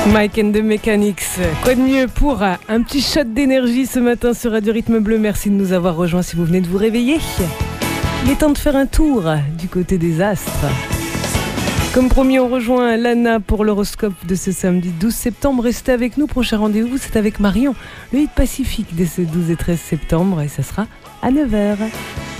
Mike and the Mechanics. Quoi de mieux pour un petit shot d'énergie ce matin sur Radio Rythme Bleu. Merci de nous avoir rejoints si vous venez de vous réveiller. Il est temps de faire un tour du côté des astres. Comme promis, on rejoint Lana pour l'horoscope de ce samedi 12 septembre. Restez avec nous, prochain rendez-vous, c'est avec Marion, le hit Pacifique dès ce 12 et 13 septembre et ça sera à 9h.